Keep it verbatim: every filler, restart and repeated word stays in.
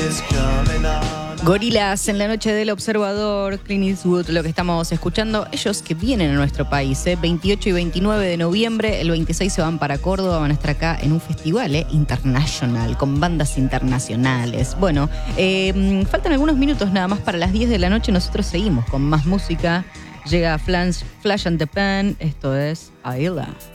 Gorilas en la noche del Observador, Clint Eastwood, lo que estamos escuchando. Ellos que vienen a nuestro país, ¿eh? veintiocho y veintinueve de noviembre, el veintiséis se van para Córdoba, van a estar acá en un festival ¿eh? internacional, con bandas internacionales. Bueno, eh, faltan algunos minutos nada más para las diez de la noche, nosotros seguimos con más música. Llega Flash, Flash and the Pan, esto es Aila.